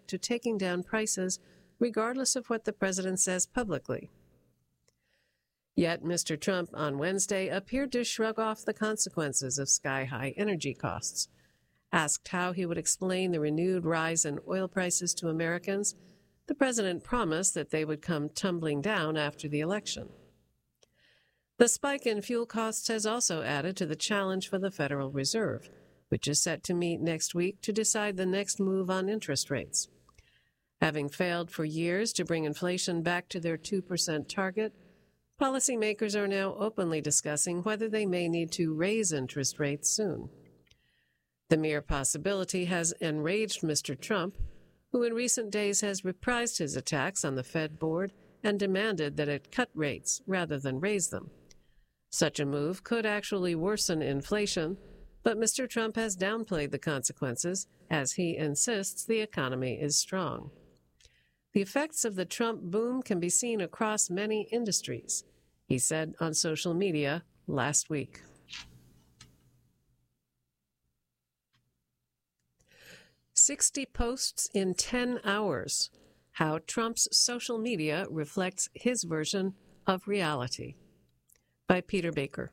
to taking down prices regardless of what the president says publicly. Yet Mr. Trump on Wednesday appeared to shrug off the consequences of sky-high energy costs. Asked how he would explain the renewed rise in oil prices to Americans, the president promised that they would come tumbling down after the election. The spike in fuel costs has also added to the challenge for the Federal Reserve, which is set to meet next week to decide the next move on interest rates. Having failed for years to bring inflation back to their 2% target, policymakers are now openly discussing whether they may need to raise interest rates soon. The mere possibility has enraged Mr. Trump, who in recent days has reprised his attacks on the Fed board and demanded that it cut rates rather than raise them. Such a move could actually worsen inflation, but Mr. Trump has downplayed the consequences as he insists the economy is strong. The effects of the Trump boom can be seen across many industries, he said on social media last week. "60 posts in 10 hours. How Trump's social media reflects his version of reality," by Peter Baker.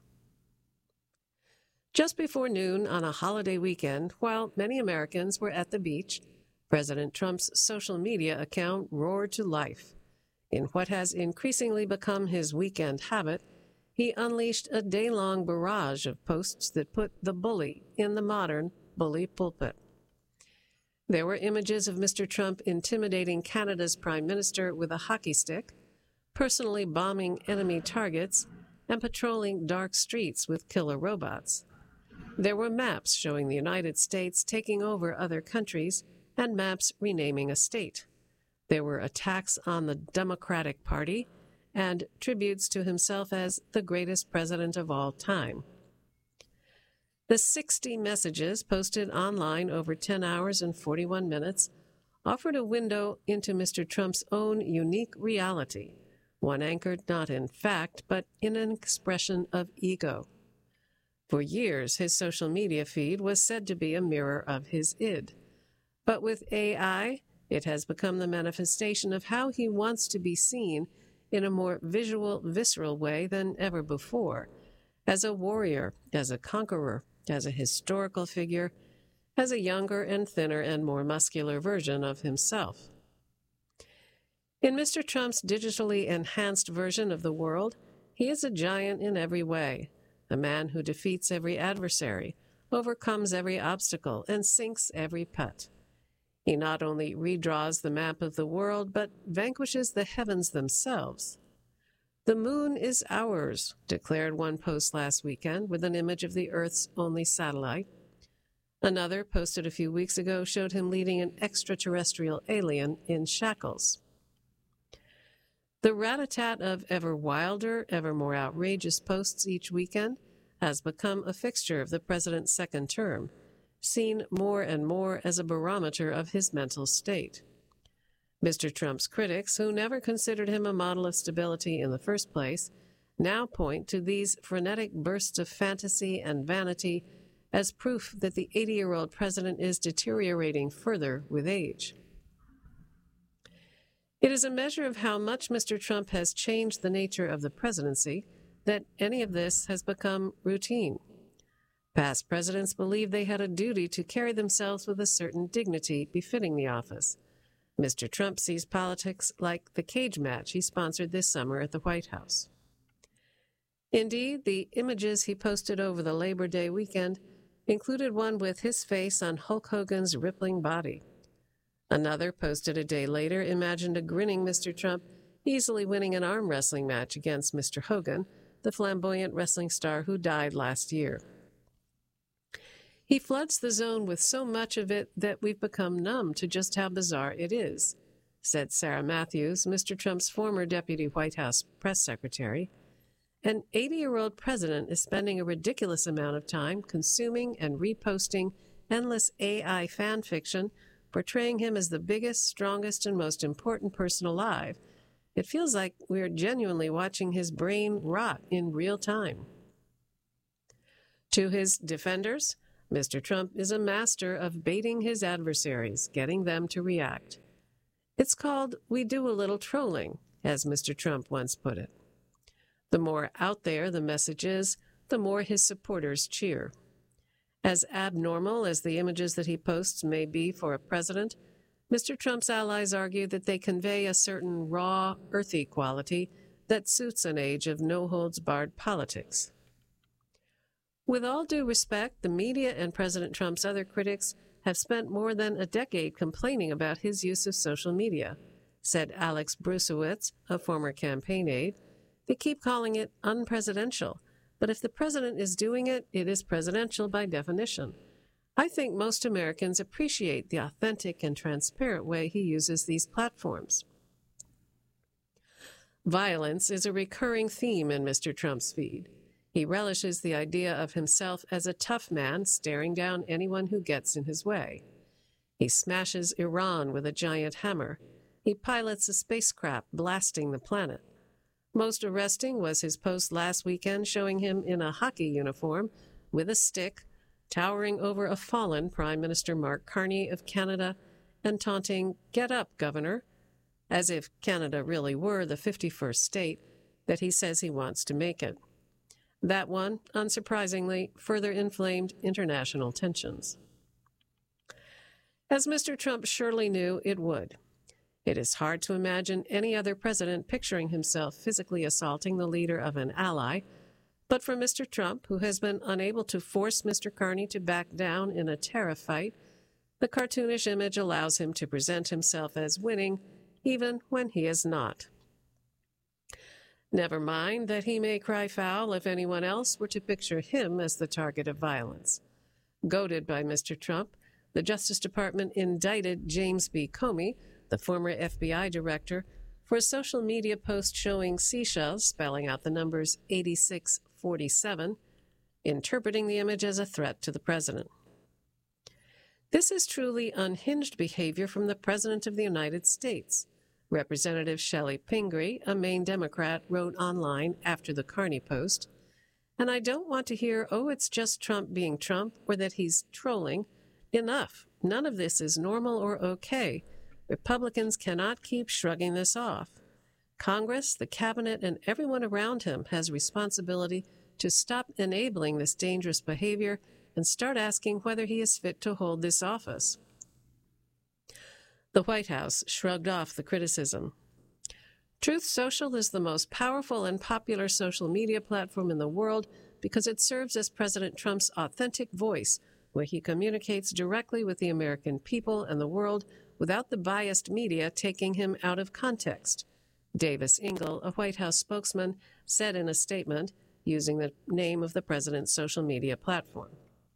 Just before noon on a holiday weekend, while many Americans were at the beach, President Trump's social media account roared to life. In what has increasingly become his weekend habit, he unleashed a day-long barrage of posts that put the bully in the modern bully pulpit. There were images of Mr. Trump intimidating Canada's Prime Minister with a hockey stick, personally bombing enemy targets, and patrolling dark streets with killer robots. There were maps showing the United States taking over other countries and maps renaming a state. There were attacks on the Democratic Party and tributes to himself as the greatest president of all time. The 60 messages posted online over 10 hours and 41 minutes offered a window into Mr. Trump's own unique reality, one anchored not in fact, but in an expression of ego. For years, his social media feed was said to be a mirror of his id. But with AI, it has become the manifestation of how he wants to be seen in a more visual, visceral way than ever before, as a warrior, as a conqueror, as a historical figure, as a younger and thinner and more muscular version of himself. In Mr. Trump's digitally enhanced version of the world, he is a giant in every way, a man who defeats every adversary, overcomes every obstacle, and sinks every putt. He not only redraws the map of the world, but vanquishes the heavens themselves. "The moon is ours," declared one post last weekend with an image of the Earth's only satellite. Another, posted a few weeks ago, showed him leading an extraterrestrial alien in shackles. The rat-a-tat of ever wilder, ever more outrageous posts each weekend has become a fixture of the president's second term, seen more and more as a barometer of his mental state. Mr. Trump's critics, who never considered him a model of stability in the first place, now point to these frenetic bursts of fantasy and vanity as proof that the 80-year-old president is deteriorating further with age. It is a measure of how much Mr. Trump has changed the nature of the presidency that any of this has become routine. Past presidents believed they had a duty to carry themselves with a certain dignity befitting the office. Mr. Trump sees politics like the cage match he sponsored this summer at the White House. Indeed, the images he posted over the Labor Day weekend included one with his face on Hulk Hogan's rippling body. Another, posted a day later, imagined a grinning Mr. Trump easily winning an arm wrestling match against Mr. Hogan, the flamboyant wrestling star who died last year. He floods the zone with so much of it that we've become numb to just how bizarre it is, said Sarah Matthews, Mr. Trump's former deputy White House press secretary. An 80-year-old president is spending a ridiculous amount of time consuming and reposting endless AI fan fiction, portraying him as the biggest, strongest, and most important person alive. It feels like we're genuinely watching his brain rot in real time. To his defenders, Mr. Trump is a master of baiting his adversaries, getting them to react. It's called "We do a little trolling," as Mr. Trump once put it. The more out there the message is, the more his supporters cheer. As abnormal as the images that he posts may be for a president, Mr. Trump's allies argue that they convey a certain raw, earthy quality that suits an age of no-holds-barred politics. With all due respect, the media and President Trump's other critics have spent more than a decade complaining about his use of social media, said Alex Brusewitz, a former campaign aide. They keep calling it unpresidential, but if the president is doing it, it is presidential by definition. I think most Americans appreciate the authentic and transparent way he uses these platforms. Violence is a recurring theme in Mr. Trump's feed. He relishes the idea of himself as a tough man staring down anyone who gets in his way. He smashes Iran with a giant hammer. He pilots a spacecraft blasting the planet. Most arresting was his post last weekend showing him in a hockey uniform with a stick, towering over a fallen Prime Minister Mark Carney of Canada and taunting, "Get up, Governor," as if Canada really were the 51st state that he says he wants to make it. That one, unsurprisingly, further inflamed international tensions. As Mr. Trump surely knew it would. It is hard to imagine any other president picturing himself physically assaulting the leader of an ally, but for Mr. Trump, who has been unable to force Mr. Carney to back down in a tariff fight, the cartoonish image allows him to present himself as winning, even when he is not. Never mind that he may cry foul if anyone else were to picture him as the target of violence. Goaded by Mr. Trump, the Justice Department indicted James B. Comey, the former FBI director, for a social media post showing seashells spelling out the numbers 8647, interpreting the image as a threat to the president. This is truly unhinged behavior from the President of the United States. Representative Shelley Pingree, a Maine Democrat, wrote online after the Carney post, "And I don't want to hear, oh, it's just Trump being Trump, or that he's trolling. Enough. None of this is normal or okay. Republicans cannot keep shrugging this off. Congress, the cabinet, and everyone around him has responsibility to stop enabling this dangerous behavior and start asking whether he is fit to hold this office." The White House shrugged off the criticism. Truth Social is the most powerful and popular social media platform in the world because it serves as President Trump's authentic voice, where he communicates directly with the American people and the world without the biased media taking him out of context, Davis Ingle, a White House spokesman, said in a statement using the name of the president's social media platform.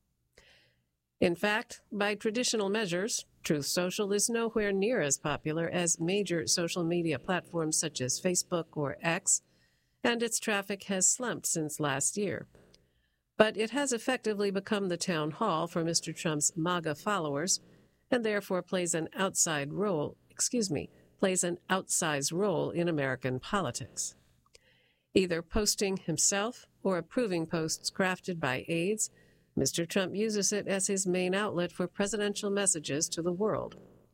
In fact, by traditional measures, Truth Social is nowhere near as popular as major social media platforms such as Facebook or X, and its traffic has slumped since last year. But it has effectively become the town hall for Mr. Trump's MAGA followers, and therefore plays an outsized role in American politics. Either posting himself or approving posts crafted by aides, Mr. Trump uses it as his main outlet for presidential messages to the world.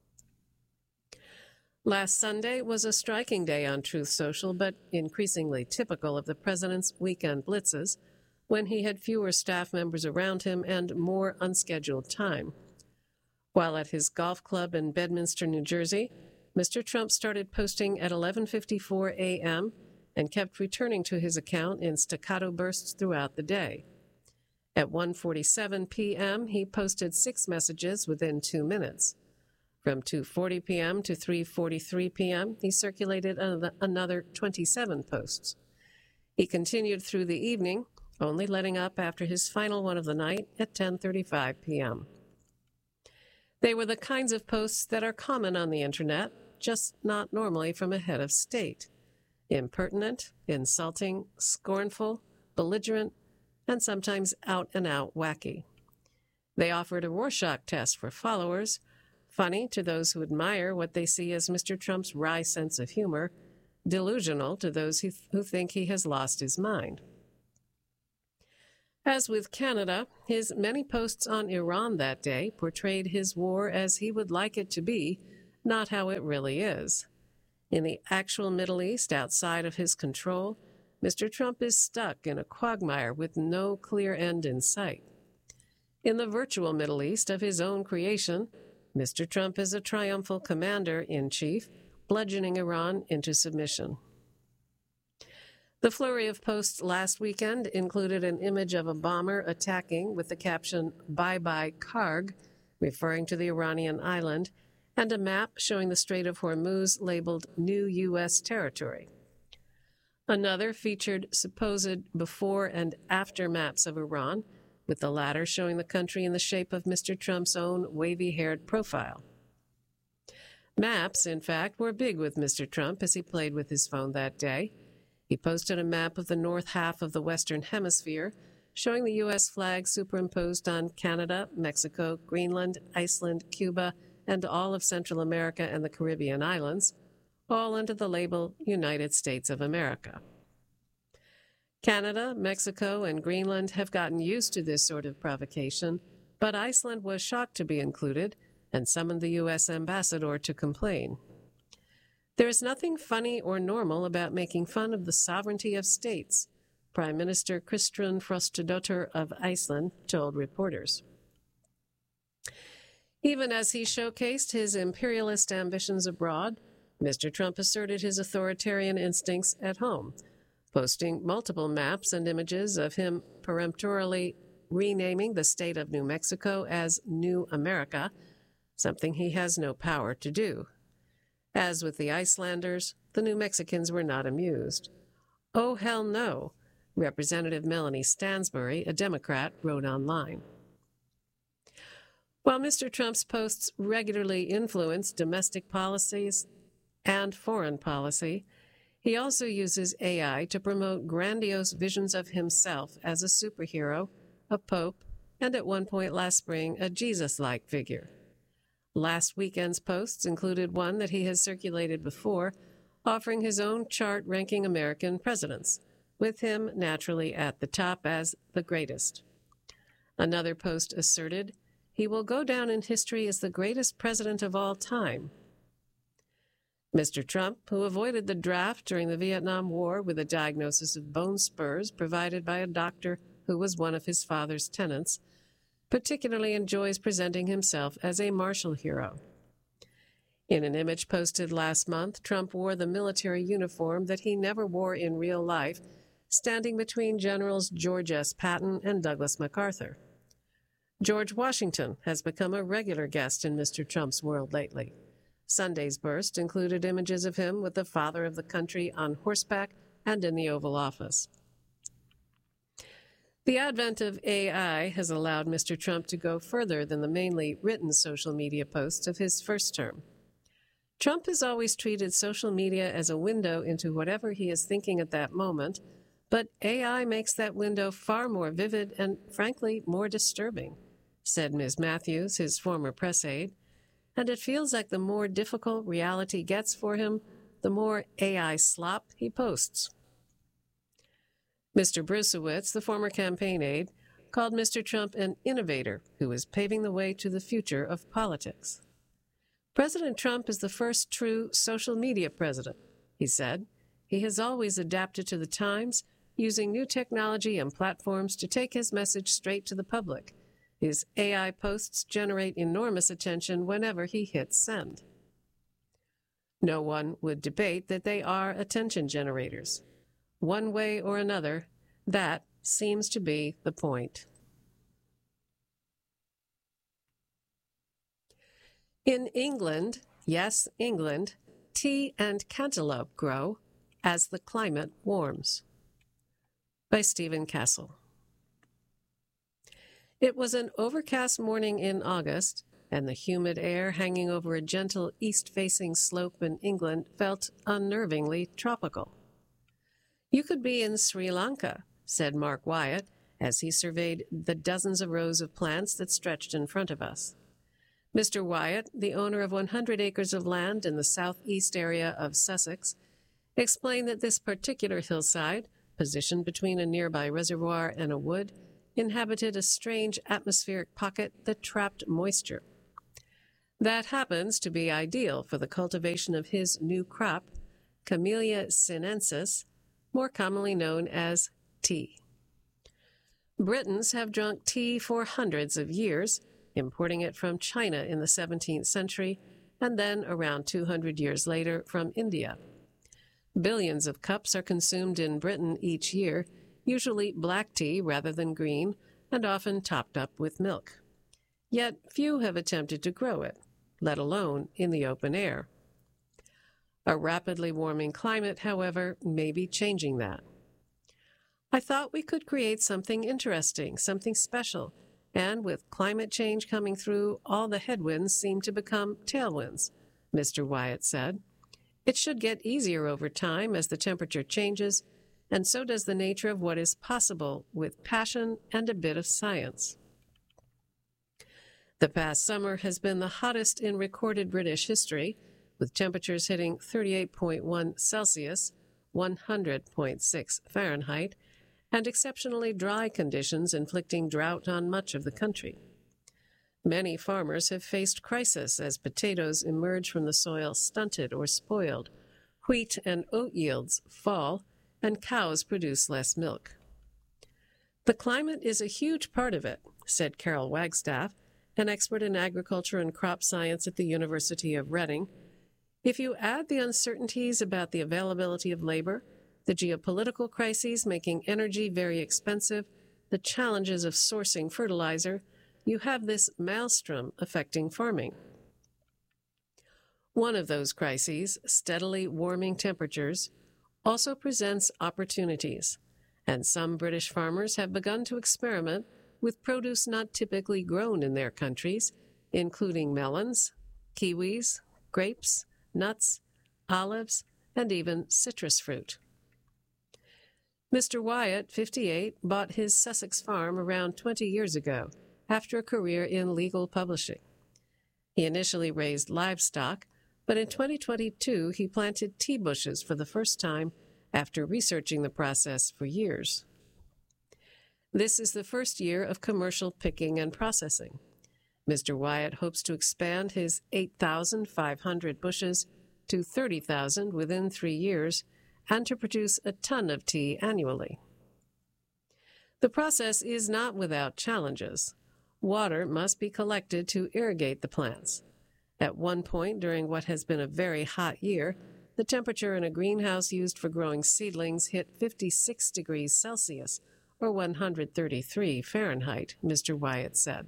Last Sunday was a striking day on Truth Social, but increasingly typical of the president's weekend blitzes, when he had fewer staff members around him and more unscheduled time. While at his golf club in Bedminster, New Jersey, Mr. Trump started posting at 11:54 a.m. and kept returning to his account in staccato bursts throughout the day. At 1:47 p.m., he posted 6 messages within 2 minutes. From 2:40 p.m. to 3:43 p.m., he circulated another 27 posts. He continued through the evening, only letting up after his final one of the night at 10:35 p.m. They were the kinds of posts that are common on the internet, just not normally from a head of state. Impertinent, insulting, scornful, belligerent, and sometimes out-and-out wacky. They offered a Rorschach test for followers, funny to those who admire what they see as Mr. Trump's wry sense of humor, delusional to those who think he has lost his mind. As with Canada, his many posts on Iran that day portrayed his war as he would like it to be, not how it really is. In the actual Middle East, outside of his control, Mr. Trump is stuck in a quagmire with no clear end in sight. In the virtual Middle East of his own creation, Mr. Trump is a triumphal commander-in-chief, bludgeoning Iran into submission. The flurry of posts last weekend included an image of a bomber attacking with the caption, "Bye-bye Karg," referring to the Iranian island, and a map showing the Strait of Hormuz labeled New U.S. Territory. Another featured supposed before and after maps of Iran, with the latter showing the country in the shape of Mr. Trump's own wavy-haired profile. Maps, in fact, were big with Mr. Trump as he played with his phone that day. He posted a map of the north half of the Western Hemisphere, showing the U.S. flag superimposed on Canada, Mexico, Greenland, Iceland, Cuba, and all of Central America and the Caribbean islands, all under the label United States of America. Canada, Mexico, and Greenland have gotten used to this sort of provocation, but Iceland was shocked to be included and summoned the U.S. ambassador to complain. There is nothing funny or normal about making fun of the sovereignty of states, Prime Minister Kristrún Frostadóttir of Iceland told reporters. Even as he showcased his imperialist ambitions abroad, Mr. Trump asserted his authoritarian instincts at home, posting multiple maps and images of him peremptorily renaming the state of New Mexico as New America, something he has no power to do. As with the Icelanders, the New Mexicans were not amused. "Oh, hell no," Representative Melanie Stansbury, a Democrat, wrote online. While Mr. Trump's posts regularly influence domestic policies and foreign policy, he also uses AI to promote grandiose visions of himself as a superhero, a pope, and at one point last spring, a Jesus-like figure. Last weekend's posts included one that he has circulated before, offering his own chart ranking American presidents, with him naturally at the top as the greatest. Another post asserted, "He will go down in history as the greatest president of all time." Mr. Trump, who avoided the draft during the Vietnam War with a diagnosis of bone spurs provided by a doctor who was one of his father's tenants, particularly enjoys presenting himself as a martial hero. In an image posted last month, Trump wore the military uniform that he never wore in real life, standing between Generals George S. Patton and Douglas MacArthur. George Washington has become a regular guest in Mr. Trump's world lately. Sunday's burst included images of him with the father of the country on horseback and in the Oval Office. The advent of AI has allowed Mr. Trump to go further than the mainly written social media posts of his first term. Trump has always treated social media as a window into whatever he is thinking at that moment, but AI makes that window far more vivid and, frankly, more disturbing, said Ms. Matthews, his former press aide, and it feels like the more difficult reality gets for him, the more AI slop he posts. Mr. Brusiewicz, the former campaign aide, called Mr. Trump an innovator who is paving the way to the future of politics. President Trump is the first true social media president, he said. He has always adapted to the times, using new technology and platforms to take his message straight to the public. His AI posts generate enormous attention whenever he hits send. No one would debate that they are attention generators. One way or another, that seems to be the point. In England, yes, England, tea and cantaloupe grow as the climate warms. By Stephen Castle. It was an overcast morning in August, and the humid air hanging over a gentle east-facing slope in England felt unnervingly tropical. "You could be in Sri Lanka," said Mark Wyatt, as he surveyed the dozens of rows of plants that stretched in front of us. Mr. Wyatt, the owner of 100 acres of land in the southeast area of Sussex, explained that this particular hillside, positioned between a nearby reservoir and a wood, inhabited a strange atmospheric pocket that trapped moisture. That happens to be ideal for the cultivation of his new crop, Camellia sinensis, more commonly known as tea. Britons have drunk tea for hundreds of years, importing it from China in the 17th century and then around 200 years later from India. Billions of cups are consumed in Britain each year, usually black tea rather than green, and often topped up with milk. Yet few have attempted to grow it, let alone in the open air. A rapidly warming climate, however, may be changing that. I thought we could create something interesting, something special, and with climate change coming through, all the headwinds seem to become tailwinds, Mr. Wyatt said. It should get easier over time as the temperature changes, and so does the nature of what is possible with passion and a bit of science. The past summer has been the hottest in recorded British history, with temperatures hitting 38.1 Celsius, 100.6 Fahrenheit, and exceptionally dry conditions inflicting drought on much of the country. Many farmers have faced crisis as potatoes emerge from the soil stunted or spoiled, wheat and oat yields fall, and cows produce less milk. The climate is a huge part of it, said Carol Wagstaff, an expert in agriculture and crop science at the University of Reading. If you add the uncertainties about the availability of labor, the geopolitical crises making energy very expensive, the challenges of sourcing fertilizer, you have this maelstrom affecting farming. One of those crises, steadily warming temperatures, also presents opportunities, and some British farmers have begun to experiment with produce not typically grown in their countries, including melons, kiwis, grapes, nuts, olives, and even citrus fruit. Mr. Wyatt, 58, bought his Sussex farm around 20 years ago, after a career in legal publishing. He initially raised livestock, but in 2022 he planted tea bushes for the first time after researching the process for years. This is the first year of commercial picking and processing. Mr. Wyatt hopes to expand his 8,500 bushes to 30,000 within 3 years and to produce a ton of tea annually. The process is not without challenges. Water must be collected to irrigate the plants. At one point during what has been a very hot year, the temperature in a greenhouse used for growing seedlings hit 56 degrees Celsius, or 133 Fahrenheit, Mr. Wyatt said.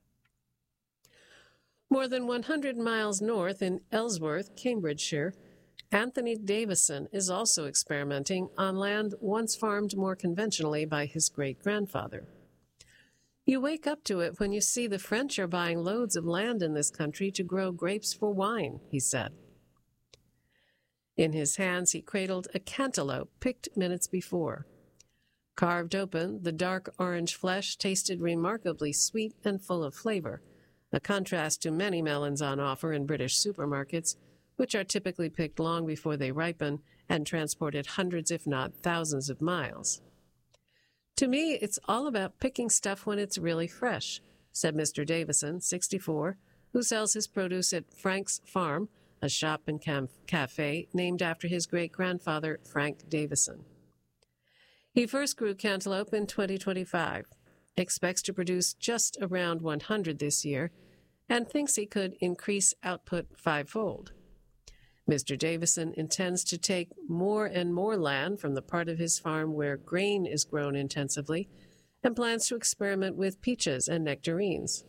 More than 100 miles north in Ellsworth, Cambridgeshire, Anthony Davison is also experimenting on land once farmed more conventionally by his great-grandfather. You wake up to it when you see the French are buying loads of land in this country to grow grapes for wine, he said. In his hands, he cradled a cantaloupe picked minutes before. Carved open, the dark orange flesh tasted remarkably sweet and full of flavor, a contrast to many melons on offer in British supermarkets, which are typically picked long before they ripen and transported hundreds, if not thousands, of miles. To me, it's all about picking stuff when it's really fresh, said Mr. Davison, 64, who sells his produce at Frank's Farm, a shop and cafe named after his great-grandfather, Frank Davison. He first grew cantaloupe in 2025, expects to produce just around 100 this year, and thinks he could increase output fivefold. Mr. Davison intends to take more and more land from the part of his farm where grain is grown intensively and plans to experiment with peaches and nectarines.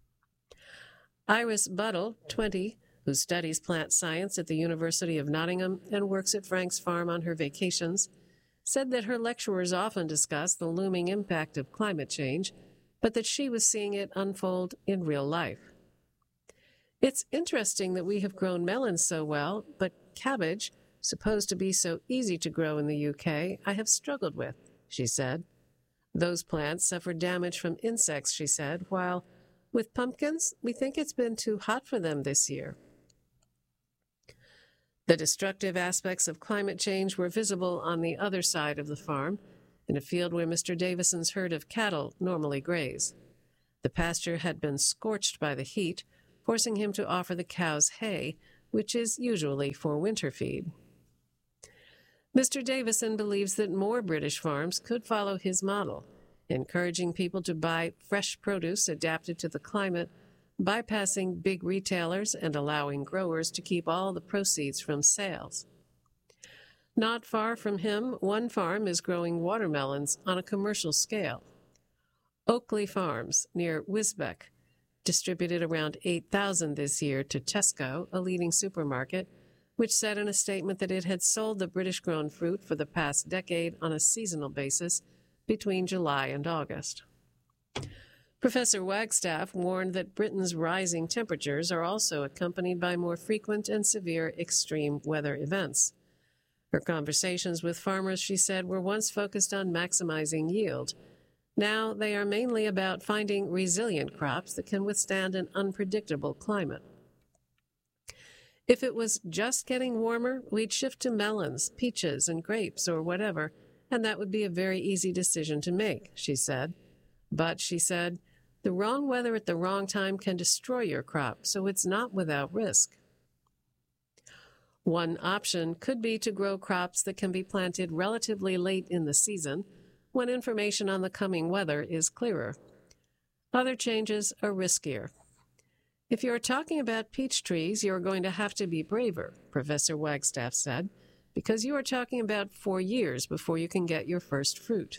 Iris Buttle, 20, who studies plant science at the University of Nottingham and works at Frank's Farm on her vacations, said that her lecturers often discuss the looming impact of climate change, but that she was seeing it unfold in real life. It's interesting that we have grown melons so well, but cabbage, supposed to be so easy to grow in the UK, I have struggled with, she said. Those plants suffer damage from insects, she said, while with pumpkins, we think it's been too hot for them this year. The destructive aspects of climate change were visible on the other side of the farm, in a field where Mr. Davison's herd of cattle normally graze. The pasture had been scorched by the heat, forcing him to offer the cows hay, which is usually for winter feed. Mr. Davison believes that more British farms could follow his model, encouraging people to buy fresh produce adapted to the climate, bypassing big retailers and allowing growers to keep all the proceeds from sales. Not far from him, one farm is growing watermelons on a commercial scale. Oakley Farms, near Wisbech, distributed around 8,000 this year to Tesco, a leading supermarket, which said in a statement that it had sold the British-grown fruit for the past decade on a seasonal basis between July and August. Professor Wagstaff warned that Britain's rising temperatures are also accompanied by more frequent and severe extreme weather events. Her conversations with farmers, she said, were once focused on maximizing yield. Now they are mainly about finding resilient crops that can withstand an unpredictable climate. If it was just getting warmer, we'd shift to melons, peaches, and grapes or whatever, and that would be a very easy decision to make, she said. But, she said, the wrong weather at the wrong time can destroy your crop, so it's not without risk. One option could be to grow crops that can be planted relatively late in the season, when information on the coming weather is clearer. Other changes are riskier. If you're talking about peach trees, you're going to have to be braver, Professor Wagstaff said, because you are talking about 4 years before you can get your first fruit.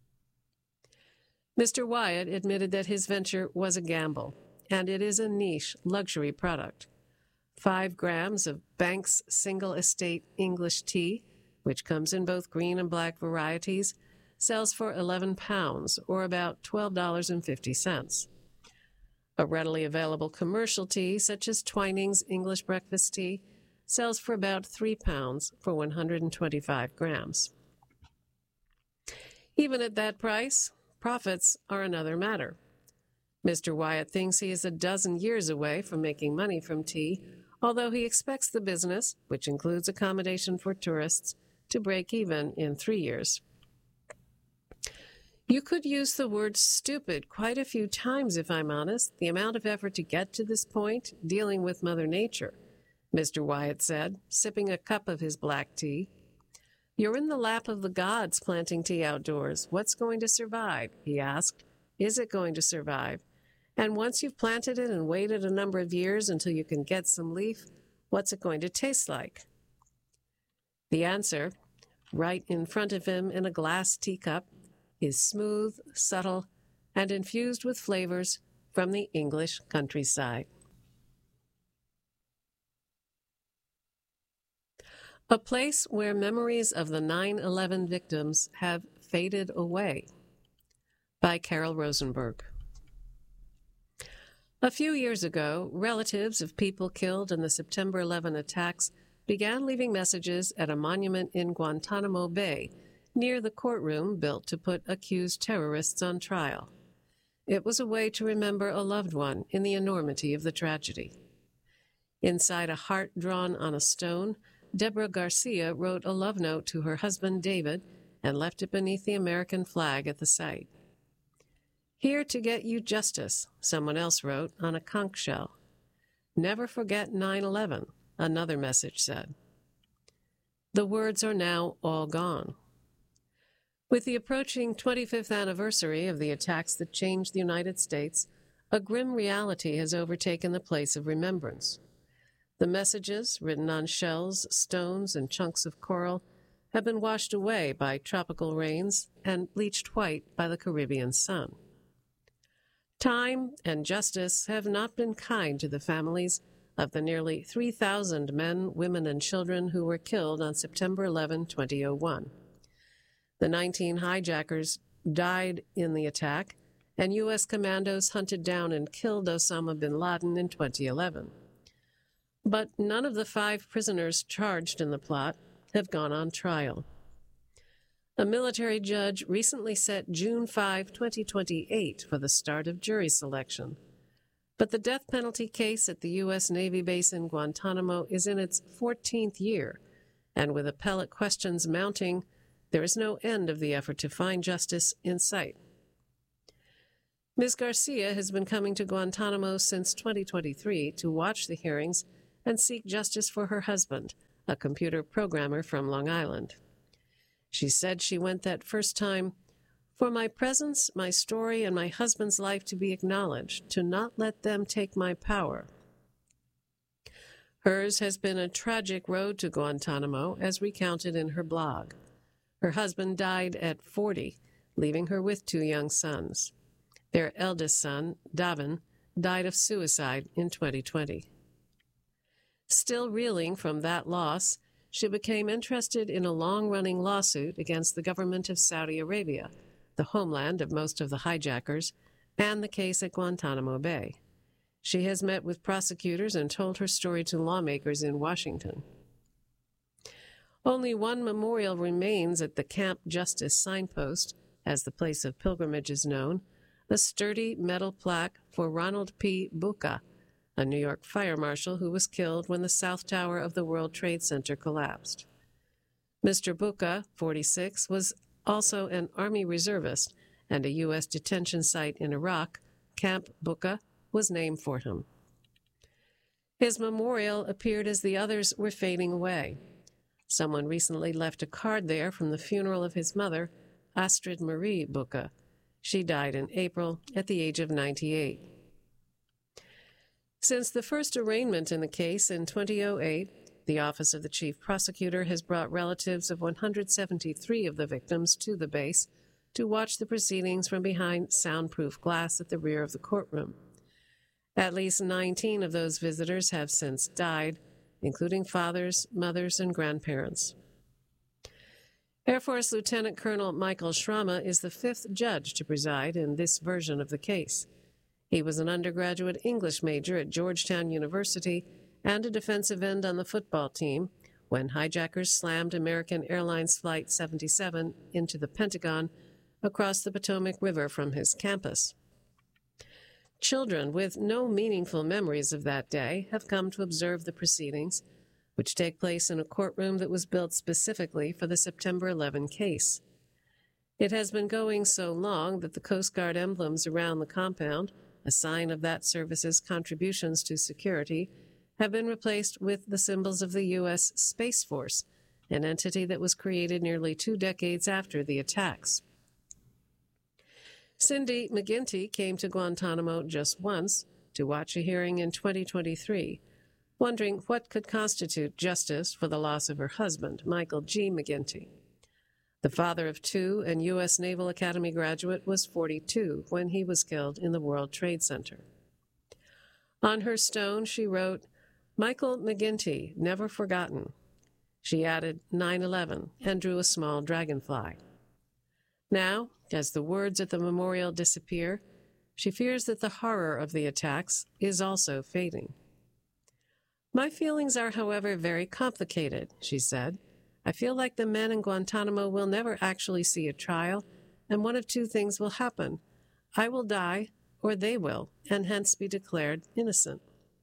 Mr. Wyatt admitted that his venture was a gamble, and it is a niche luxury product. 5 grams of Banks Single Estate English tea, which comes in both green and black varieties, sells for £11, or about $12.50. A readily available commercial tea, such as Twining's English Breakfast Tea, sells for about £3 for 125 grams. Even at that price, profits are another matter. Mr. Wyatt thinks he is a dozen years away from making money from tea, although he expects the business, which includes accommodation for tourists, to break even in 3 years. You could use the word stupid quite a few times, if I'm honest, the amount of effort to get to this point, dealing with Mother Nature, Mr. Wyatt said, sipping a cup of his black tea. You're in the lap of the gods planting tea outdoors. What's going to survive? He asked. Is it going to survive? And once you've planted it and waited a number of years until you can get some leaf, what's it going to taste like? The answer, right in front of him in a glass teacup, is smooth, subtle, and infused with flavors from the English countryside. A place where memories of the 9/11 victims have faded away, by Carol Rosenberg. A few years ago, relatives of people killed in the September 11 attacks began leaving messages at a monument in Guantanamo Bay, near the courtroom built to put accused terrorists on trial. It was a way to remember a loved one in the enormity of the tragedy. Inside a heart drawn on a stone, Deborah Garcia wrote a love note to her husband David and left it beneath the American flag at the site. Here to get you justice, someone else wrote on a conch shell. Never forget 9/11, another message said. The words are now all gone. With the approaching 25th anniversary of the attacks that changed the United States, a grim reality has overtaken the place of remembrance. The messages, written on shells, stones, and chunks of coral, have been washed away by tropical rains and bleached white by the Caribbean sun. Time and justice have not been kind to the families of the nearly 3,000 men, women, and children who were killed on September 11, 2001. The 19 hijackers died in the attack, and U.S. commandos hunted down and killed Osama bin Laden in 2011. But none of the 5 prisoners charged in the plot have gone on trial. A military judge recently set June 5, 2028 for the start of jury selection. But the death penalty case at the U.S. Navy base in Guantanamo is in its 14th year, and with appellate questions mounting, there is no end of the effort to find justice in sight. Ms. Garcia has been coming to Guantanamo since 2023 to watch the hearings and seek justice for her husband, a computer programmer from Long Island. She said she went that first time for my presence, my story, and my husband's life to be acknowledged, to not let them take my power. Hers has been a tragic road to Guantanamo, as recounted in her blog. Her husband died at 40, leaving her with 2 young sons. Their eldest son, Davin, died of suicide in 2020. Still reeling from that loss, she became interested in a long-running lawsuit against the government of Saudi Arabia, the homeland of most of the hijackers, and the case at Guantanamo Bay. She has met with prosecutors and told her story to lawmakers in Washington. Only one memorial remains at the Camp Justice signpost, as the place of pilgrimage is known, a sturdy metal plaque for Ronald P. Bucca, a New York fire marshal who was killed when the South Tower of the World Trade Center collapsed. Mr. Bucca, 46, was also an Army reservist, and a U.S. detention site in Iraq, Camp Bucca, was named for him. His memorial appeared as the others were fading away. Someone recently left a card there from the funeral of his mother, Astrid Marie Bucca. She died in April at the age of 98. Since the first arraignment in the case in 2008, the Office of the Chief Prosecutor has brought relatives of 173 of the victims to the base to watch the proceedings from behind soundproof glass at the rear of the courtroom. At least 19 of those visitors have since died, including fathers, mothers, and grandparents. Air Force Lieutenant Colonel Michael Schramme is the 5th judge to preside in this version of the case. He was an undergraduate English major at Georgetown University and a defensive end on the football team when hijackers slammed American Airlines Flight 77 into the Pentagon across the Potomac River from his campus. Children with no meaningful memories of that day have come to observe the proceedings, which take place in a courtroom that was built specifically for the September 11 case. It has been going so long that the Coast Guard emblems around the compound, a sign of that service's contributions to security, have been replaced with the symbols of the U.S. Space Force, an entity that was created nearly 2 decades after the attacks. Cindy McGinty came to Guantanamo just once to watch a hearing in 2023, wondering what could constitute justice for the loss of her husband, Michael G. McGinty. The father of 2 and U.S. Naval Academy graduate was 42 when he was killed in the World Trade Center. On her stone, she wrote, "Michael McGinty, never forgotten." She added 9/11 and drew a small dragonfly. Now, as the words at the memorial disappear, she fears that the horror of the attacks is also fading. "My feelings are, however, very complicated," she said. "I feel like the men in Guantanamo will never actually see a trial, and one of 2 things will happen. I will die, or they will, and hence be declared innocent."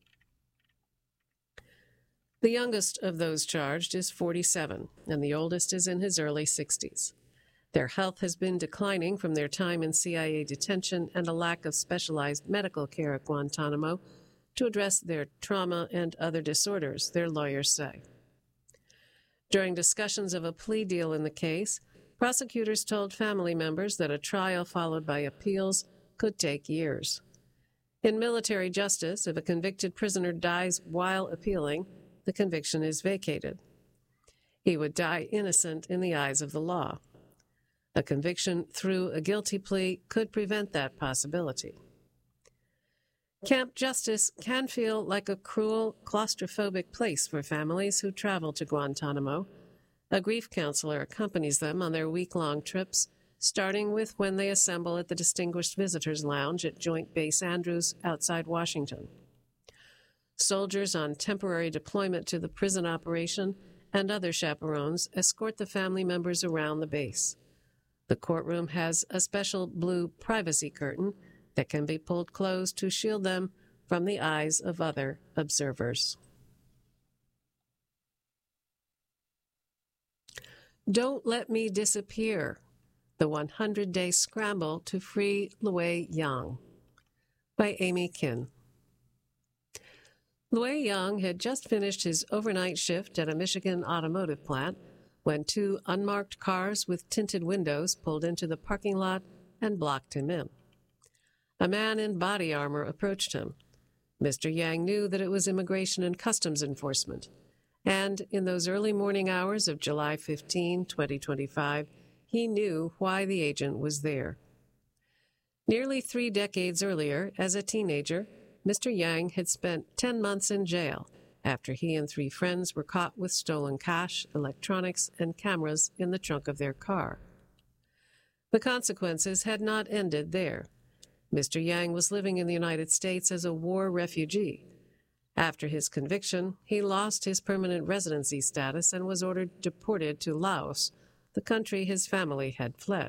The youngest of those charged is 47, and the oldest is in his early 60s. Their health has been declining from their time in CIA detention and a lack of specialized medical care at Guantanamo to address their trauma and other disorders, their lawyers say. During discussions of a plea deal in the case, prosecutors told family members that a trial followed by appeals could take years. In military justice, if a convicted prisoner dies while appealing, the conviction is vacated. He would die innocent in the eyes of the law. A conviction through a guilty plea could prevent that possibility. Camp Justice can feel like a cruel, claustrophobic place for families who travel to Guantanamo. A grief counselor accompanies them on their week-long trips, starting with when they assemble at the Distinguished Visitors Lounge at Joint Base Andrews outside Washington. Soldiers on temporary deployment to the prison operation and other chaperones escort the family members around the base. The courtroom has a special blue privacy curtain that can be pulled closed to shield them from the eyes of other observers. Don't let me disappear. The 100-Day Scramble to Free Lue Yang by Amy Kin. Lue Yang had just finished his overnight shift at a Michigan automotive plant when two unmarked cars with tinted windows pulled into the parking lot and blocked him in. A man in body armor approached him. Mr. Yang knew that it was Immigration and Customs Enforcement, and in those early morning hours of July 15, 2025, he knew why the agent was there. Nearly 3 decades earlier, as a teenager, Mr. Yang had spent 10 months in jail after he and 3 friends were caught with stolen cash, electronics, and cameras in the trunk of their car. The consequences had not ended there. Mr. Yang was living in the United States as a war refugee. After his conviction, he lost his permanent residency status and was ordered deported to Laos, the country his family had fled.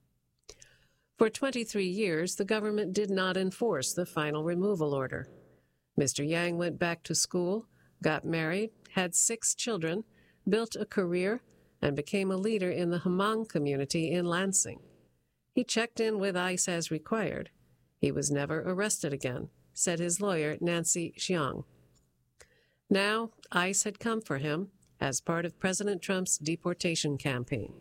For 23 years, the government did not enforce the final removal order. Mr. Yang went back to school, got married, had 6 children, built a career, and became a leader in the Hmong community in Lansing. He checked in with ICE as required. He was never arrested again, said his lawyer, Nancy Xiang. Now, ICE had come for him as part of President Trump's deportation campaign.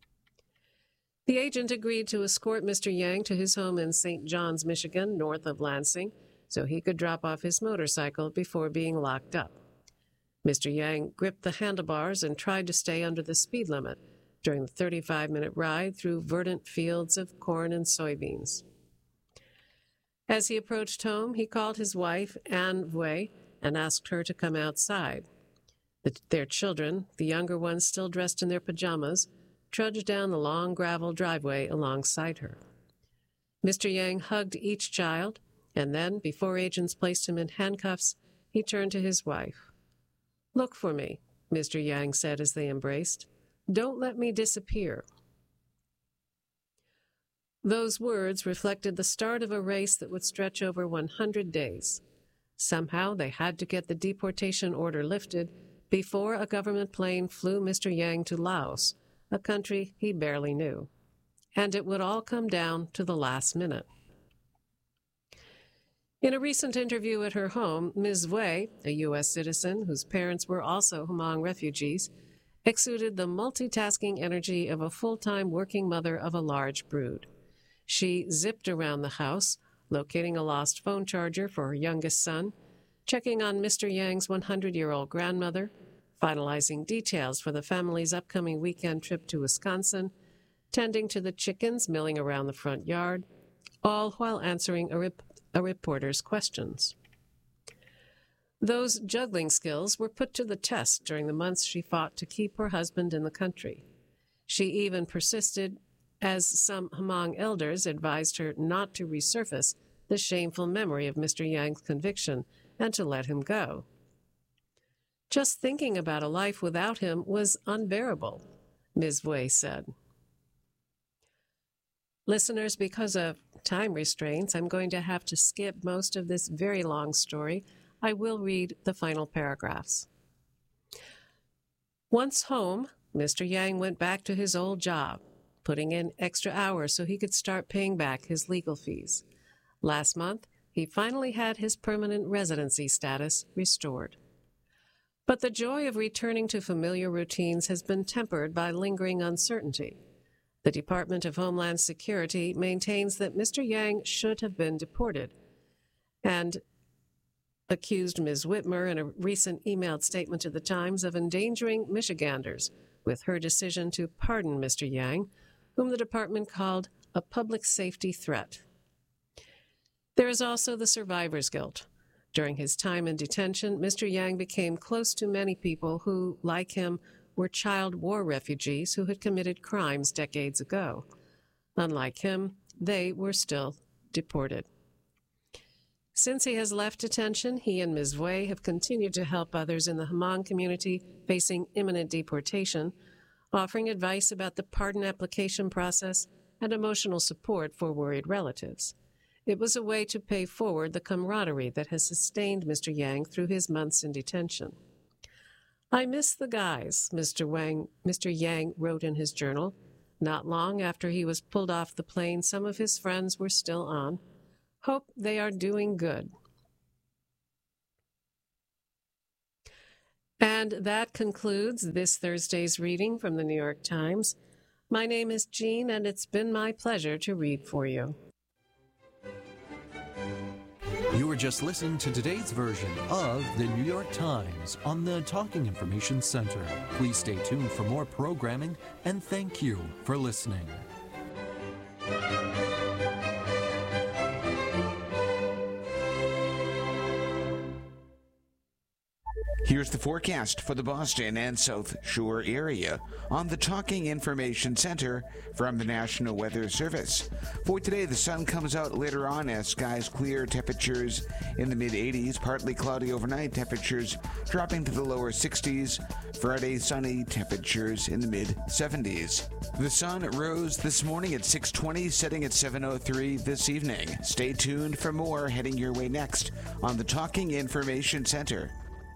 The agent agreed to escort Mr. Yang to his home in St. Johns, Michigan, north of Lansing, so he could drop off his motorcycle before being locked up. Mr. Yang gripped the handlebars and tried to stay under the speed limit during the 35-minute ride through verdant fields of corn and soybeans. As he approached home, he called his wife, Anne Vue, and asked her to come outside. Their children, the younger ones still dressed in their pajamas, trudged down the long gravel driveway alongside her. Mr. Yang hugged each child, and then, before agents placed him in handcuffs, he turned to his wife. "Look for me," Mr. Yang said as they embraced. "Don't let me disappear." Those words reflected the start of a race that would stretch over 100 days. Somehow they had to get the deportation order lifted before a government plane flew Mr. Yang to Laos, a country he barely knew. And it would all come down to the last minute. In a recent interview at her home, Ms. Vue, a U.S. citizen whose parents were also Hmong refugees, exuded the multitasking energy of a full-time working mother of a large brood. She zipped around the house, locating a lost phone charger for her youngest son, checking on Mr. Yang's 100-year-old grandmother, finalizing details for the family's upcoming weekend trip to Wisconsin, tending to the chickens milling around the front yard, all while answering a reporter's questions. Those juggling skills were put to the test during the months she fought to keep her husband in the country. She even persisted as some Hmong elders advised her not to resurface the shameful memory of Mr. Yang's conviction and to let him go. Just thinking about a life without him was unbearable, Ms. Vue said. Listeners, because of time restraints, I'm going to have to skip most of this very long story. I will read the final paragraphs. Once home, Mr. Yang went back to his old job, putting in extra hours so he could start paying back his legal fees. Last month, he finally had his permanent residency status restored. But the joy of returning to familiar routines has been tempered by lingering uncertainty. The Department of Homeland Security maintains that Mr. Yang should have been deported and accused Ms. Whitmer in a recent emailed statement to the Times of endangering Michiganders with her decision to pardon Mr. Yang, whom the department called a public safety threat. There is also the survivor's guilt. During his time in detention, Mr. Yang became close to many people who, like him, were child war refugees who had committed crimes decades ago. Unlike him, they were still deported. Since he has left detention, he and Ms. Vue have continued to help others in the Hmong community facing imminent deportation, offering advice about the pardon application process and emotional support for worried relatives. It was a way to pay forward the camaraderie that has sustained Mr. Yang through his months in detention. "I miss the guys," Mr. Yang wrote in his journal. Not long after he was pulled off the plane, some of his friends were still on. Hope they are doing good. And that concludes this Thursday's reading from the New York Times. My name is Jean, and it's been my pleasure to read for you. You were just listening to today's version of the New York Times on the Talking Information Center. Please stay tuned for more programming, and thank you for listening. Here's the forecast for the Boston and South Shore area on the Talking Information Center from the National Weather Service. For today, the sun comes out later on as skies clear, temperatures in the mid-80s, partly cloudy overnight, temperatures dropping to the lower 60s. Friday, sunny, temperatures in the mid-70s. The sun rose this morning at 6:20, setting at 7:03 this evening. Stay tuned for more heading your way next on the Talking Information Center.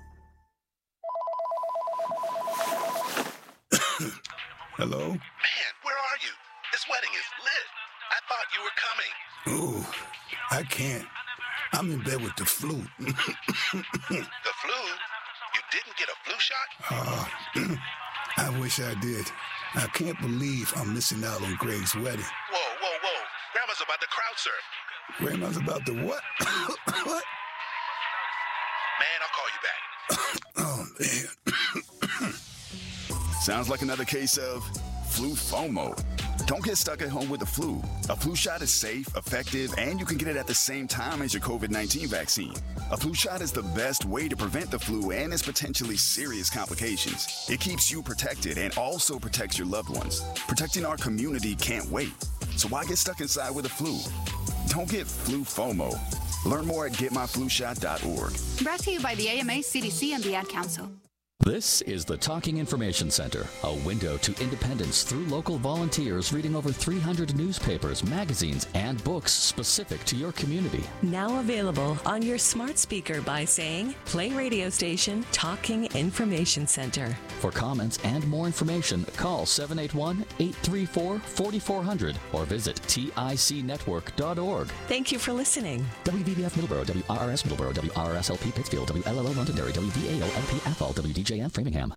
Hello? Man, where are you? This wedding is lit. I thought you were coming. Oh, I can't. I'm in bed with the flu. The flu? You didn't get a flu shot? I wish I did. I can't believe I'm missing out on Greg's wedding. Whoa. Grandma's about to crowd surf. Grandma's about to what? What? Man, I'll call you back. Oh, man. Sounds like another case of flu FOMO. Don't get stuck at home with the flu. A flu shot is safe, effective, and you can get it at the same time as your COVID-19 vaccine. A flu shot is the best way to prevent the flu and its potentially serious complications. It keeps you protected and also protects your loved ones. Protecting our community can't wait. So why get stuck inside with the flu? Don't get flu FOMO. Learn more at getmyflushot.org. Brought to you by the AMA, CDC, and the Ad Council. This is the Talking Information Center, a window to independence through local volunteers reading over 300 newspapers, magazines, and books specific to your community. Now available on your smart speaker by saying, play radio station Talking Information Center. For comments and more information, call 781-834-4400 or visit ticnetwork.org. Thank you for listening. WVBF Middleborough, WRRS Middleborough, WRSLP Pittsfield, WLLO Londonderry, WVAO-LP Athol, WDJF Framingham.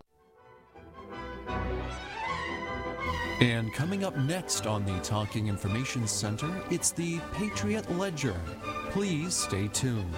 And coming up next on the Talking Information Center, it's the Patriot Ledger. Please stay tuned.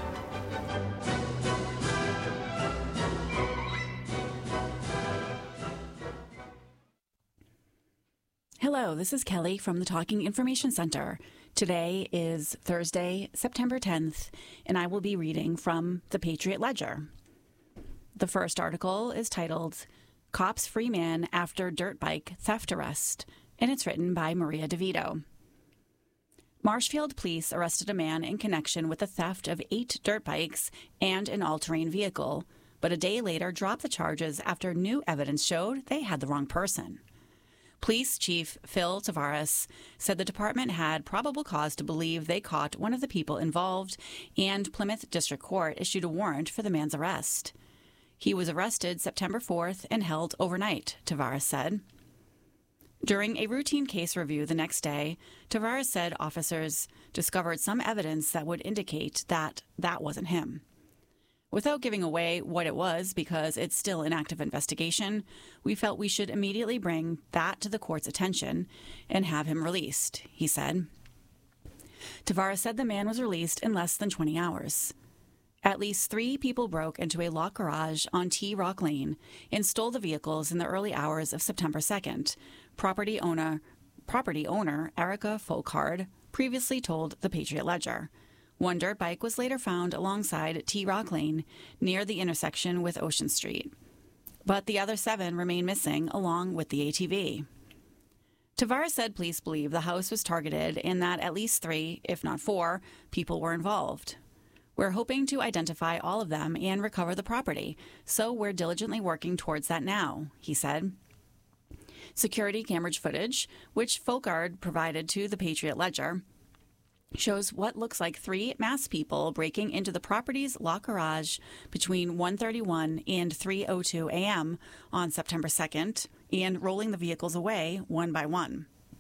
Hello, this is Kelly from the Talking Information Center. Today is Thursday, September 10th, and I will be reading from the Patriot Ledger. The first article is titled, Cops Free Man After Dirt Bike Theft Arrest, and it's written by Maria DeVito. Marshfield police arrested a man in connection with the theft of 8 dirt bikes and an all-terrain vehicle, but a day later dropped the charges after new evidence showed they had the wrong person. Police Chief Phil Tavares said the department had probable cause to believe they caught one of the people involved, and Plymouth District Court issued a warrant for the man's arrest. He was arrested September 4th and held overnight, Tavares said. During a routine case review the next day, Tavares said officers discovered some evidence that would indicate that wasn't him. Without giving away what it was because it's still an active investigation, we felt we should immediately bring that to the court's attention and have him released, he said. Tavares said the man was released in less than 20 hours. At least 3 people broke into a locked garage on T Rock Lane and stole the vehicles in the early hours of September 2nd, property owner Erica Folkard previously told the Patriot Ledger. One dirt bike was later found alongside T Rock Lane near the intersection with Ocean Street. But the other 7 remain missing along with the ATV. Tavares said police believe the house was targeted and that at least 3, if not 4, people were involved. We're hoping to identify all of them and recover the property, so we're diligently working towards that now, he said. Security camera footage, which Folkard provided to the Patriot Ledger, shows what looks like 3 masked people breaking into the property's locked garage between 1:31 and 3:02 a.m. on September 2nd and rolling the vehicles away one by one.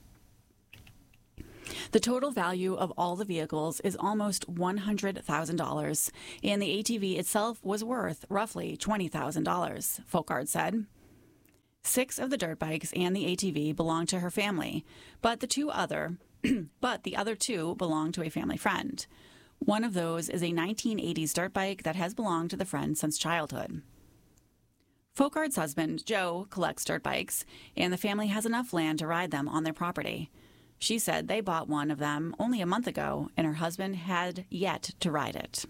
The total value of all the vehicles is almost $100,000, and the ATV itself was worth roughly $20,000, Folkard said. 6 of the dirt bikes and the ATV belong to her family, but the other 2 belong to a family friend. One of those is a 1980s dirt bike that has belonged to the friend since childhood. Folkard's husband, Joe, collects dirt bikes, and the family has enough land to ride them on their property. She said they bought one of them only a month ago, and her husband had yet to ride it.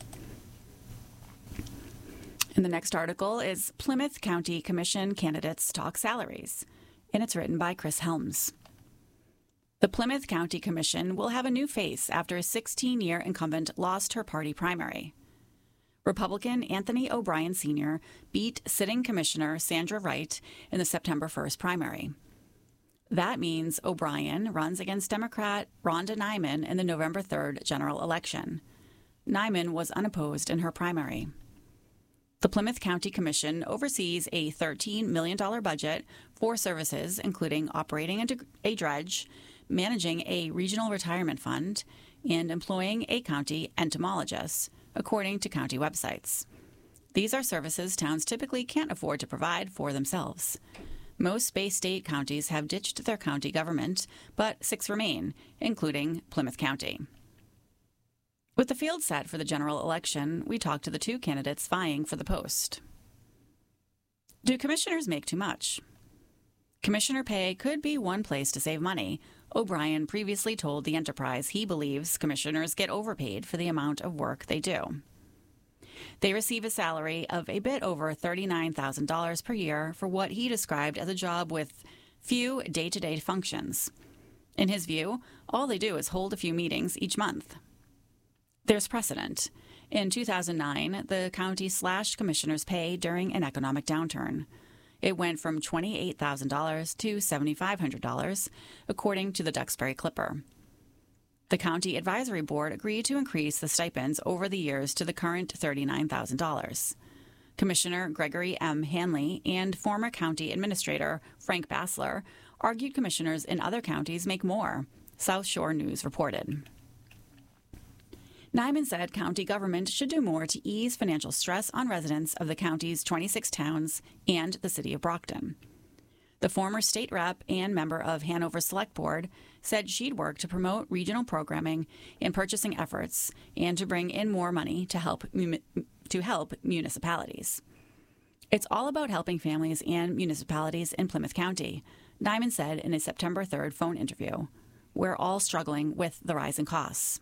And the next article is Plymouth County Commission Candidates Talk Salaries, and it's written by Chris Helms. The Plymouth County Commission will have a new face after a 16-year incumbent lost her party primary. Republican Anthony O'Brien Sr. beat sitting Commissioner Sandra Wright in the September 1st primary. That means O'Brien runs against Democrat Rhonda Nyman in the November 3rd general election. Nyman was unopposed in her primary. The Plymouth County Commission oversees a $13 million budget for services, including operating a dredge, managing a regional retirement fund, and employing a county entomologist, according to county websites. These are services towns typically can't afford to provide for themselves. Most Bay State counties have ditched their county government, but 6 remain, including Plymouth County. With the field set for the general election, we talked to the 2 candidates vying for the post. Do commissioners make too much? Commissioner pay could be one place to save money. O'Brien previously told the Enterprise he believes commissioners get overpaid for the amount of work they do. They receive a salary of a bit over $39,000 per year for what he described as a job with few day-to-day functions. In his view, all they do is hold a few meetings each month. There's precedent. In 2009, the county slashed commissioners' pay during an economic downturn. It went from $28,000 to $7,500, according to the Duxbury Clipper. The County Advisory Board agreed to increase the stipends over the years to the current $39,000. Commissioner Gregory M. Hanley and former county administrator Frank Bassler argued commissioners in other counties make more, South Shore News reported. Nyman said county government should do more to ease financial stress on residents of the county's 26 towns and the city of Brockton. The former state rep and member of Hanover Select Board said she'd work to promote regional programming and purchasing efforts and to bring in more money to help municipalities. It's all about helping families and municipalities in Plymouth County, Nyman said in a September 3rd phone interview. We're all struggling with the rise in costs.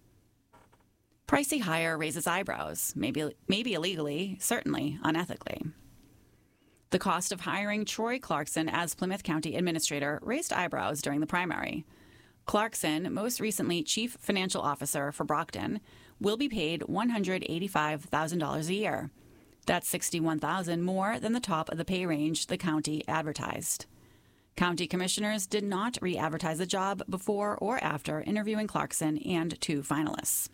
Pricey hire raises eyebrows, maybe illegally, certainly unethically. The cost of hiring Troy Clarkson as Plymouth County Administrator raised eyebrows during the primary. Clarkson, most recently Chief Financial Officer for Brockton, will be paid $185,000 a year. That's $61,000 more than the top of the pay range the county advertised. County commissioners did not re-advertise the job before or after interviewing Clarkson and 2 finalists.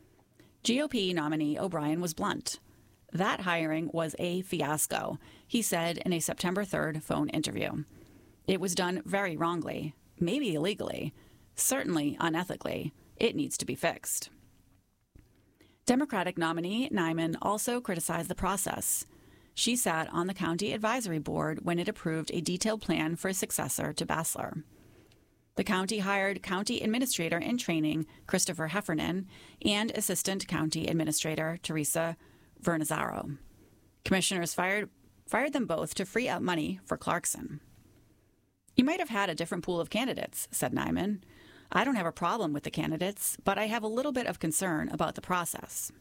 GOP nominee O'Brien was blunt. That hiring was a fiasco, he said in a September 3rd phone interview. It was done very wrongly, maybe illegally, certainly unethically. It needs to be fixed. Democratic nominee Nyman also criticized the process. She sat on the county advisory board when it approved a detailed plan for a successor to Bassler. The county hired County Administrator in Training Christopher Heffernan and Assistant County Administrator Teresa Vernazaro. Commissioners fired them both to free up money for Clarkson. You might have had a different pool of candidates, said Nyman. I don't have a problem with the candidates, but I have a little bit of concern about the process.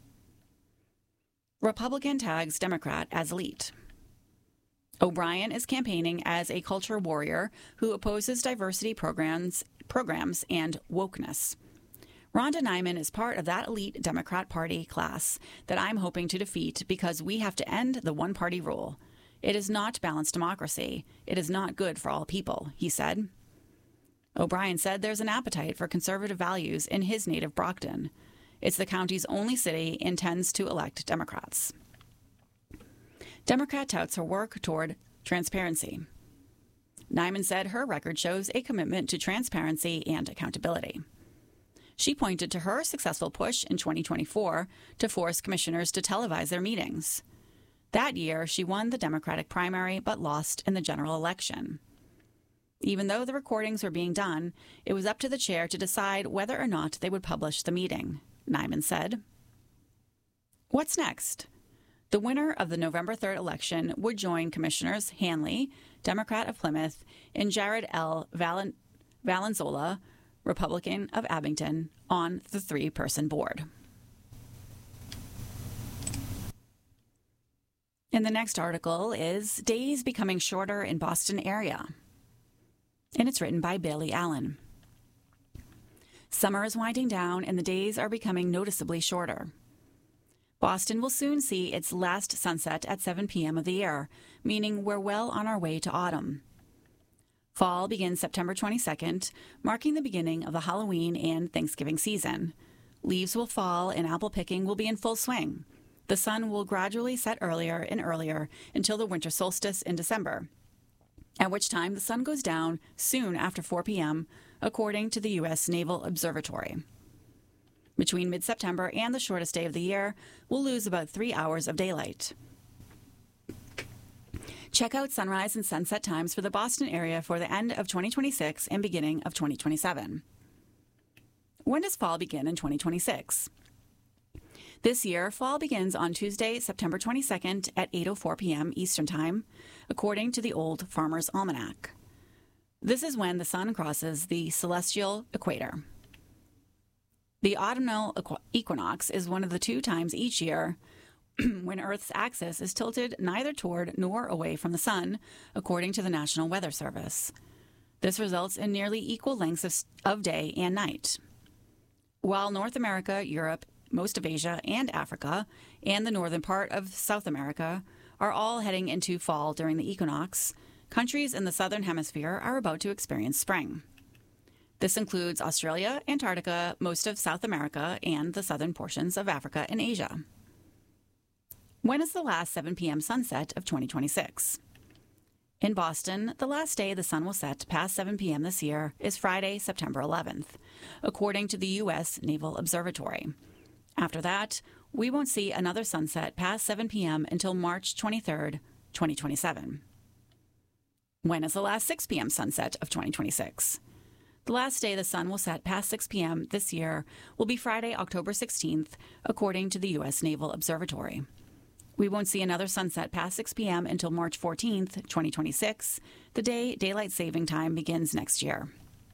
Republican tags Democrat as elite. O'Brien is campaigning as a culture warrior who opposes diversity programs and wokeness. Rhonda Nyman is part of that elite Democrat Party class that I'm hoping to defeat because we have to end the one-party rule. It is not balanced democracy. It is not good for all people, he said. O'Brien said there's an appetite for conservative values in his native Brockton. It's the county's only city and tends to elect Democrats. Democrat touts her work toward transparency. Nyman said her record shows a commitment to transparency and accountability. She pointed to her successful push in 2024 to force commissioners to televise their meetings. That year, she won the Democratic primary but lost in the general election. Even though the recordings were being done, it was up to the chair to decide whether or not they would publish the meeting, Nyman said. What's next? The winner of the November 3rd election would join Commissioners Hanley, Democrat of Plymouth, and Jared L. Valenzola, Republican of Abington, on the three-person board. And the next article is Days Becoming Shorter in Boston Area. And it's written by Bailey Allen. Summer is winding down and the days are becoming noticeably shorter. Boston will soon see its last sunset at 7 p.m. of the year, meaning we're well on our way to autumn. Fall begins September 22nd, marking the beginning of the Halloween and Thanksgiving season. Leaves will fall and apple picking will be in full swing. The sun will gradually set earlier and earlier until the winter solstice in December, at which time the sun goes down soon after 4 p.m., according to the U.S. Naval Observatory. Between mid-September and the shortest day of the year, we'll lose about 3 hours of daylight. Check out sunrise and sunset times for the Boston area for the end of 2026 and beginning of 2027. When does fall begin in 2026? This year, fall begins on Tuesday, September 22nd at 8:04 p.m. Eastern Time, according to the Old Farmer's Almanac. This is when the sun crosses the celestial equator. The autumnal equinox is one of the 2 times each year when Earth's axis is tilted neither toward nor away from the sun, according to the National Weather Service. This results in nearly equal lengths of day and night. While North America, Europe, most of Asia and Africa, and the northern part of South America are all heading into fall during the equinox, countries in the southern hemisphere are about to experience spring. This includes Australia, Antarctica, most of South America, and the southern portions of Africa and Asia. When is the last 7 p.m. sunset of 2026? In Boston, the last day the sun will set past 7 p.m. this year is Friday, September 11th, according to the U.S. Naval Observatory. After that, we won't see another sunset past 7 p.m. until March 23rd, 2027. When is the last 6 p.m. sunset of 2026? The last day the sun will set past 6 p.m. this year will be Friday, October 16th, according to the U.S. Naval Observatory. We won't see another sunset past 6 p.m. until March 14th, 2026, the day daylight saving time begins next year.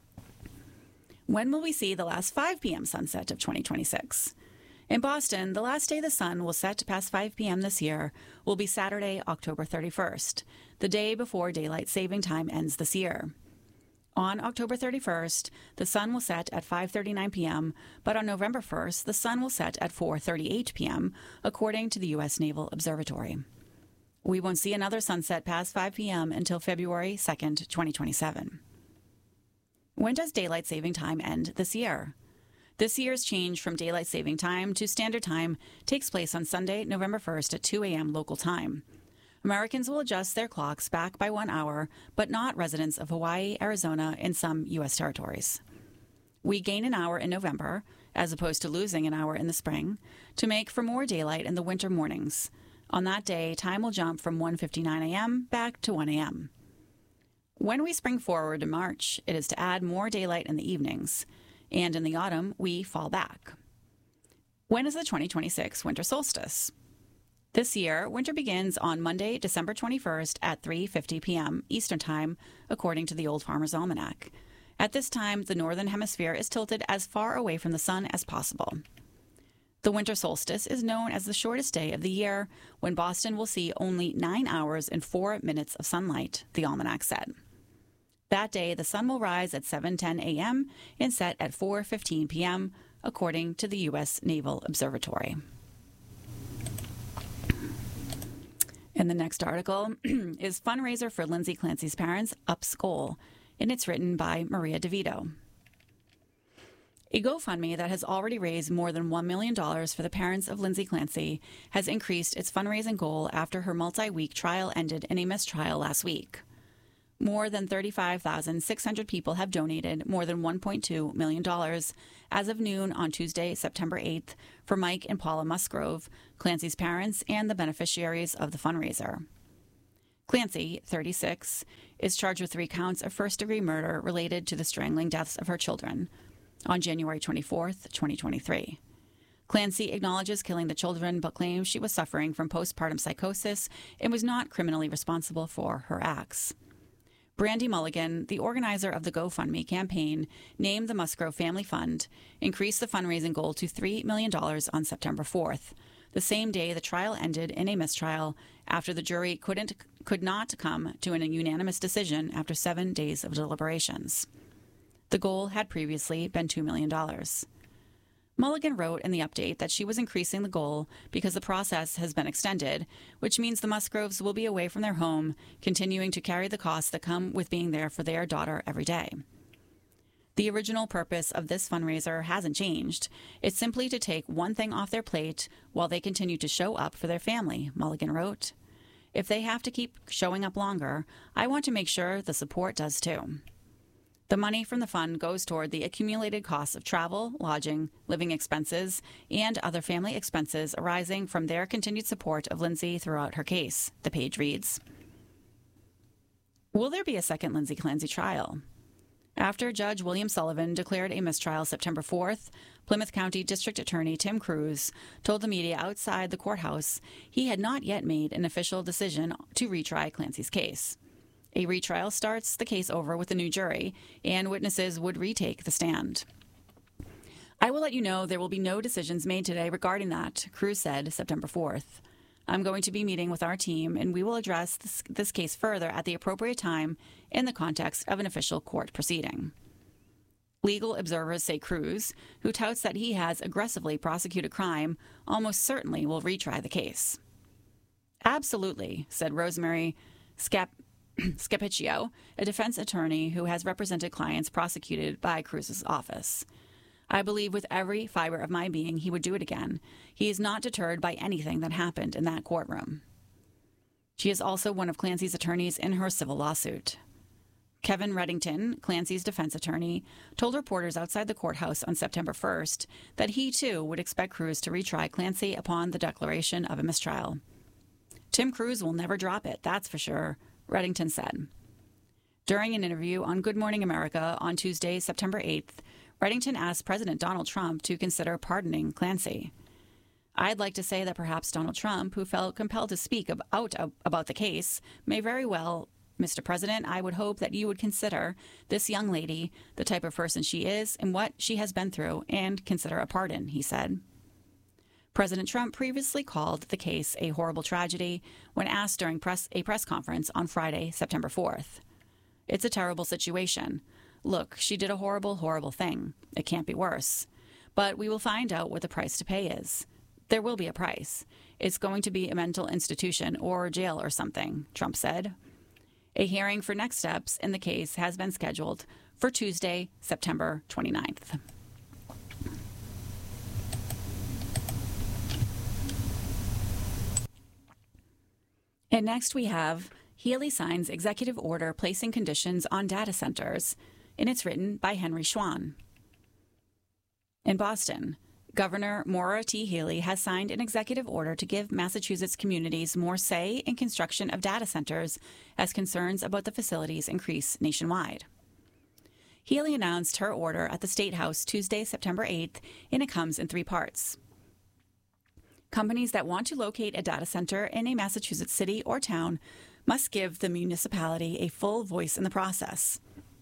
When will we see the last 5 p.m. sunset of 2026? In Boston, the last day the sun will set past 5 p.m. this year will be Saturday, October 31st, the day before daylight saving time ends this year. On October 31st, the sun will set at 5:39 p.m., but on November 1st, the sun will set at 4:38 p.m., according to the U.S. Naval Observatory. We won't see another sunset past 5 p.m. until February 2nd, 2027. When does daylight saving time end this year? This year's change from daylight saving time to standard time takes place on Sunday, November 1st at 2 a.m. local time. Americans will adjust their clocks back by 1 hour, but not residents of Hawaii, Arizona, and some U.S. territories. We gain an hour in November, as opposed to losing an hour in the spring, to make for more daylight in the winter mornings. On that day, time will jump from 1:59 a.m. back to 1 a.m. When we spring forward to March, it is to add more daylight in the evenings, and in the autumn, we fall back. When is the 2026 winter solstice? This year, winter begins on Monday, December 21st at 3:50 p.m. Eastern Time, according to the Old Farmer's Almanac. At this time, the northern hemisphere is tilted as far away from the sun as possible. The winter solstice is known as the shortest day of the year, when Boston will see only 9 hours and 4 minutes of sunlight, the almanac said. That day, the sun will rise at 7:10 a.m. and set at 4:15 p.m., according to the U.S. Naval Observatory. And the next article is Fundraiser for Lindsay Clancy's Parents Ups Goal, and it's written by Maria DeVito. A GoFundMe that has already raised more than $1 million for the parents of Lindsay Clancy has increased its fundraising goal after her multi-week trial ended in a mistrial last week. More than 35,600 people have donated more than $1.2 million as of noon on Tuesday, September 8th, for Mike and Paula Musgrove, Clancy's parents, and the beneficiaries of the fundraiser. Clancy, 36, is charged with 3 counts of first-degree murder related to the strangling deaths of her children on January 24th, 2023. Clancy acknowledges killing the children but claims she was suffering from postpartum psychosis and was not criminally responsible for her acts. Brandy Mulligan, the organizer of the GoFundMe campaign, named the Musgrove Family Fund, increased the fundraising goal to $3 million on September 4th, the same day the trial ended in a mistrial after the jury could not come to a unanimous decision after 7 days of deliberations. The goal had previously been $2 million. Mulligan wrote in the update that she was increasing the goal because the process has been extended, which means the Musgroves will be away from their home, continuing to carry the costs that come with being there for their daughter every day. The original purpose of this fundraiser hasn't changed. It's simply to take one thing off their plate while they continue to show up for their family, Mulligan wrote. If they have to keep showing up longer, I want to make sure the support does too. The money from the fund goes toward the accumulated costs of travel, lodging, living expenses, and other family expenses arising from their continued support of Lindsay throughout her case, the page reads. Will there be a second Lindsay Clancy trial? After Judge William Sullivan declared a mistrial September 4th, Plymouth County District Attorney Tim Cruz told the media outside the courthouse he had not yet made an official decision to retry Clancy's case. A retrial starts the case over with a new jury, and witnesses would retake the stand. I will let you know there will be no decisions made today regarding that, Cruz said September 4th. I'm going to be meeting with our team, and we will address this case further at the appropriate time in the context of an official court proceeding. Legal observers say Cruz, who touts that he has aggressively prosecuted crime, almost certainly will retry the case. Absolutely, said Rosemary Scapicchio, a defense attorney who has represented clients prosecuted by Cruz's office. I believe with every fiber of my being he would do it again. He is not deterred by anything that happened in that courtroom. She is also one of Clancy's attorneys in her civil lawsuit. Kevin Reddington, Clancy's defense attorney, told reporters outside the courthouse on September 1st that he, too, would expect Cruz to retry Clancy upon the declaration of a mistrial. Tim Cruz will never drop it, that's for sure, Reddington said. During an interview on Good Morning America on Tuesday, September 8th, Reddington asked President Donald Trump to consider pardoning Clancy. I'd like to say that perhaps Donald Trump, who felt compelled to speak about the case, may very well, Mr. President, I would hope that you would consider this young lady, the type of person she is, and what she has been through, and consider a pardon, he said. President Trump previously called the case a horrible tragedy when asked during a press conference on Friday, September 4th. It's a terrible situation. Look, she did a horrible, horrible thing. It can't be worse. But we will find out what the price to pay is. There will be a price. It's going to be a mental institution or jail or something, Trump said. A hearing for next steps in the case has been scheduled for Tuesday, September 29th. And next we have Healy signs executive order placing conditions on data centers, and it's written by Henry Schwan. In Boston, Governor Maura T. Healy has signed an executive order to give Massachusetts communities more say in construction of data centers as concerns about the facilities increase nationwide. Healy announced her order at the State House Tuesday, September 8th, and it comes in 3 parts. Companies that want to locate a data center in a Massachusetts city or town must give the municipality a full voice in the process.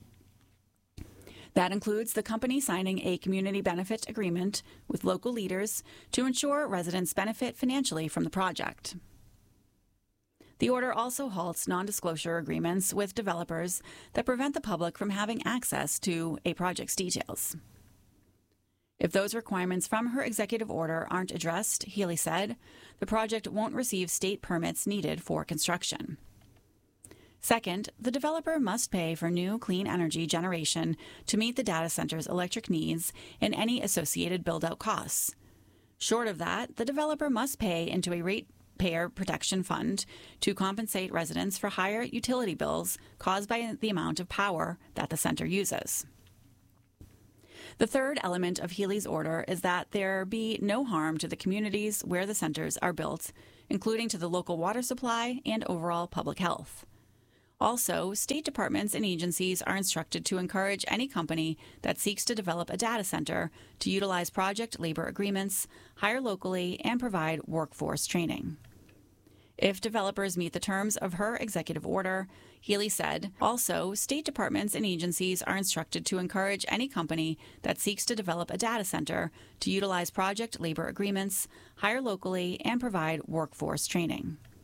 That includes the company signing a community benefit agreement with local leaders to ensure residents benefit financially from the project. The order also halts non-disclosure agreements with developers that prevent the public from having access to a project's details. If those requirements from her executive order aren't addressed, Healy said, the project won't receive state permits needed for construction. Second, the developer must pay for new clean energy generation to meet the data center's electric needs and any associated build-out costs. Short of that, the developer must pay into a Taxpayer Protection Fund to compensate residents for higher utility bills caused by the amount of power that the center uses. The third element of Healey's order is that there be no harm to the communities where the centers are built, including to the local water supply and overall public health. Also, state departments and agencies are instructed to encourage any company that seeks to develop a data center to utilize project labor agreements, hire locally, and provide workforce training. If developers meet the terms of her executive order, Healey said, also, state departments and agencies are instructed to encourage any company that seeks to develop a data center to utilize project labor agreements, hire locally, and provide workforce training.